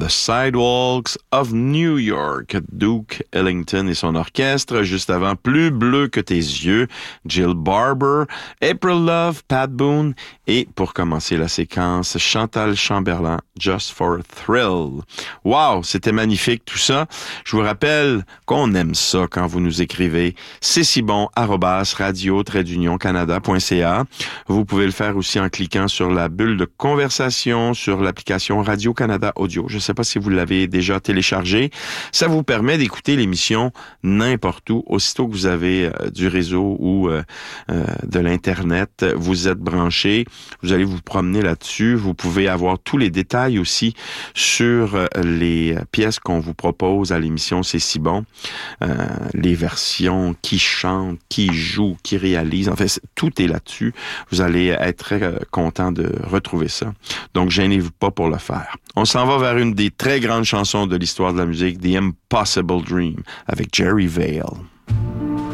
The Sidewalks of New York, Duke Ellington et son orchestre. Juste avant, Plus bleu que tes yeux, Jill Barber, April Love, Pat Boone et pour commencer la séquence, Chantal Chamberlain, Just for a Thrill. Wow, c'était magnifique tout ça. Je vous rappelle qu'on aime ça quand vous nous écrivez. C'est si bon, @radio-canada.ca. Vous pouvez le faire aussi en cliquant sur la bulle de conversation sur l'application Radio-Canada Audio. Je ne sais pas si vous l'avez déjà téléchargé. Ça vous permet d'écouter l'émission n'importe où, aussitôt que vous avez du réseau ou de l'Internet. Vous êtes branché, vous allez vous promener là-dessus. Vous pouvez avoir tous les détails aussi sur les pièces qu'on vous propose à l'émission C'est si bon. Les versions, qui chantent, qui jouent, qui réalisent. En fait, tout est là-dessus. Vous allez être très content de retrouver ça. Donc, gênez-vous pas pour le faire. On s'en va vers une des très grandes chansons de l'histoire de la musique, The Impossible Dream, avec Jerry Vale.